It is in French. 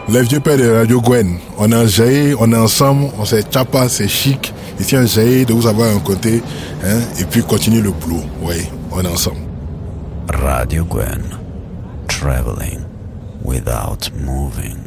Les vieux pères de Radio Gwen, on est en Jaï, on est ensemble, on s'est chapa, c'est chic. Ici en Jaï, de vous avoir un côté, hein, et puis continue le boulot. Oui, on est ensemble. Radio Gwen, traveling without moving.